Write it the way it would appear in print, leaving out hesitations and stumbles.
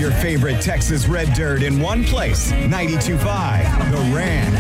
your favorite Texas red dirt in one place. 92.5 The Ranch.